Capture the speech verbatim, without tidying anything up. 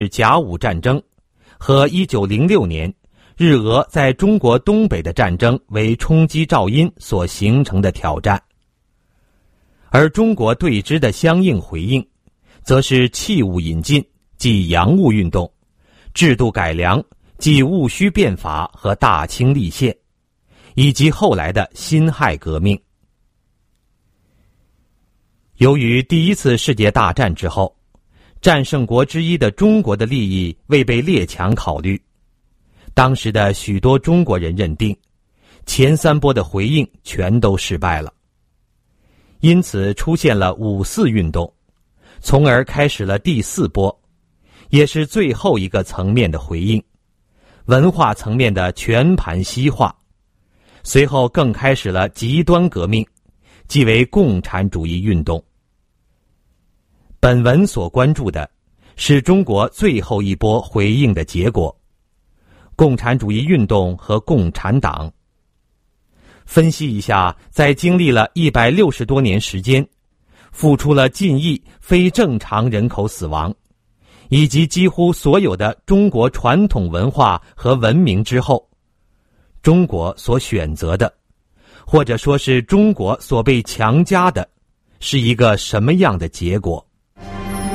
甲午战争和一九零六年日俄在中国东北的战争为冲击肇因所形成的挑战，而中国对之的相应回应，则是器物引进即洋务运动、制度改良即戊戌变法和大清立宪，以及后来的辛亥革命。由于第一次世界大战之后，战胜国之一的中国的利益未被列强考虑，当时的许多中国人认定，前三波的回应全都失败了，因此出现了五四运动，从而开始了第四波，也是最后一个层面的回应，文化层面的全盘西化。随后更开始了极端革命，即为共产主义运动。本文所关注的是中国最后一波回应的结果，共产主义运动和共产党。分析一下，在经历了一百六十多年时间，付出了近亿非正常人口死亡，以及几乎所有的中国传统文化和文明之后，中国所选择的，或者说是中国所被强加的，是一个什么样的结果？